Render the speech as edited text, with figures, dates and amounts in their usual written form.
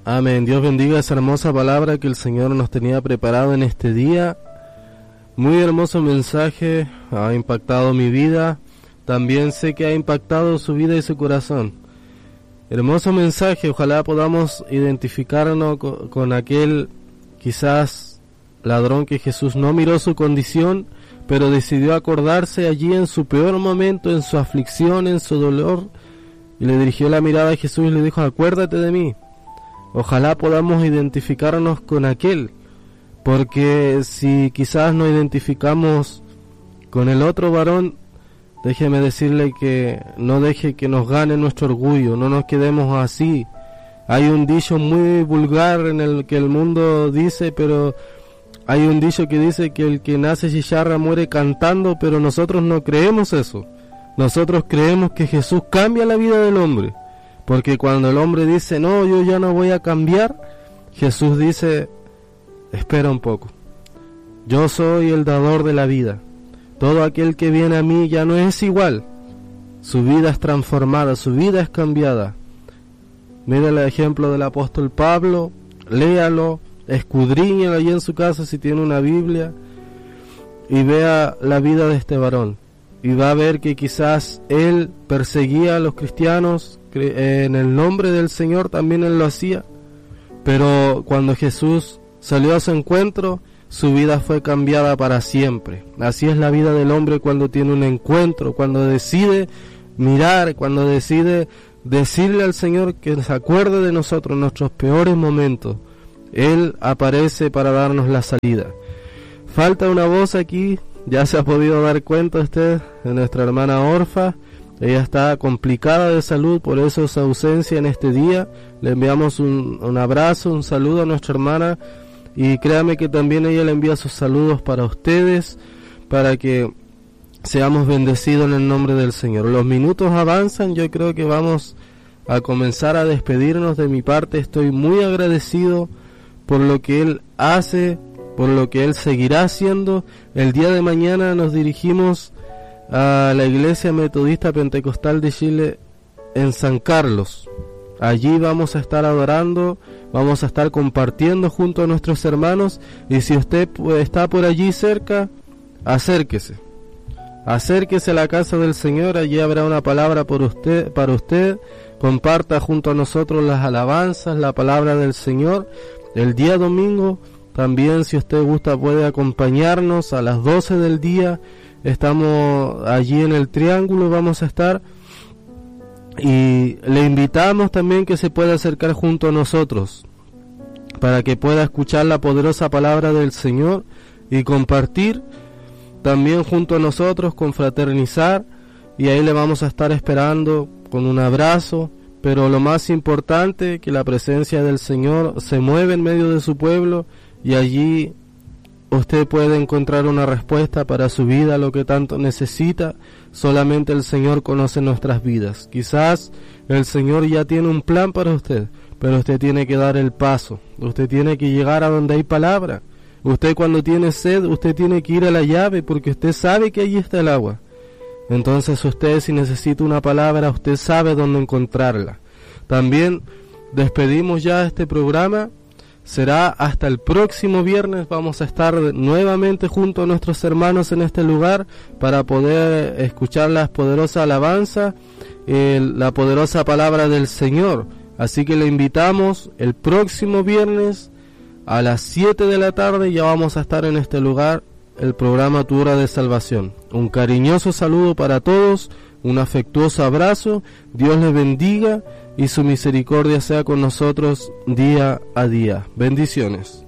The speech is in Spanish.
Amén. Dios bendiga esa hermosa palabra que el Señor nos tenía preparado en este día. Muy hermoso mensaje, ha impactado mi vida. También sé que ha impactado su vida y su corazón. Hermoso mensaje, ojalá podamos identificarnos con aquel quizás ladrón que Jesús no miró su condición, pero decidió acordarse allí en su peor momento, en su aflicción, en su dolor, y le dirigió la mirada a Jesús y le dijo: acuérdate de mí. Ojalá podamos identificarnos con aquel, porque si quizás nos identificamos con el otro varón, déjeme decirle que no deje que nos gane nuestro orgullo, no nos quedemos así. Hay un dicho muy vulgar en el que el mundo dice, pero hay un dicho que dice que el que nace chicharra muere cantando, pero nosotros no creemos eso. Nosotros creemos que Jesús cambia la vida del hombre, porque cuando el hombre dice, no, yo ya no voy a cambiar, Jesús dice, espera un poco, yo soy el dador de la vida. Todo aquel que viene a mí ya no es igual, su vida es transformada, su vida es cambiada. Mira el ejemplo del apóstol Pablo, léalo, escudriñalo allí en su casa si tiene una Biblia, y vea la vida de este varón, y va a ver que quizás él perseguía a los cristianos, en el nombre del Señor también él lo hacía, pero cuando Jesús salió a su encuentro, su vida fue cambiada para siempre. Así es la vida del hombre cuando tiene un encuentro, cuando decide mirar, cuando decide decirle al Señor que se acuerde de nosotros en nuestros peores momentos. Él aparece para darnos la salida. Falta una voz aquí, ya se ha podido dar cuenta usted, de nuestra hermana Orfa. Ella está complicada de salud, por eso su ausencia en este día. Le enviamos un abrazo, un saludo a nuestra hermana, y créame que también ella le envía sus saludos para ustedes, para que seamos bendecidos en el nombre del Señor. Los minutos avanzan, yo creo que vamos a comenzar a despedirnos. De mi parte estoy muy agradecido por lo que Él hace, por lo que Él seguirá haciendo. El día de mañana nos dirigimos a la Iglesia Metodista Pentecostal de Chile en San Carlos. Allí vamos a estar adorando, vamos a estar compartiendo junto a nuestros hermanos, y si usted está por allí cerca, acérquese a la casa del Señor. Allí habrá una palabra para usted, comparta junto a nosotros las alabanzas, la palabra del Señor. El día domingo también, si usted gusta, puede acompañarnos a las 12 del día. Estamos allí en el Triángulo, vamos a estar, y le invitamos también que se pueda acercar junto a nosotros para que pueda escuchar la poderosa palabra del Señor y compartir también junto a nosotros, confraternizar, y ahí le vamos a estar esperando con un abrazo. Pero lo más importante, que la presencia del Señor se mueve en medio de su pueblo, y allí usted puede encontrar una respuesta para su vida, lo que tanto necesita. Solamente el Señor conoce nuestras vidas. Quizás el Señor ya tiene un plan para usted, pero usted tiene que dar el paso. Usted tiene que llegar a donde hay palabra. Usted, cuando tiene sed, usted tiene que ir a la llave, porque usted sabe que allí está el agua. Entonces usted, si necesita una palabra, usted sabe dónde encontrarla. También despedimos ya este programa. Será hasta el próximo viernes. Vamos a estar nuevamente junto a nuestros hermanos en este lugar para poder escuchar las poderosas alabanzas, la poderosa palabra del Señor. Así que le invitamos el próximo viernes a las 7 de la tarde. Ya vamos a estar en este lugar, el programa Tu Hora de Salvación. Un cariñoso saludo para todos, un afectuoso abrazo. Dios les bendiga y su misericordia sea con nosotros día a día. Bendiciones.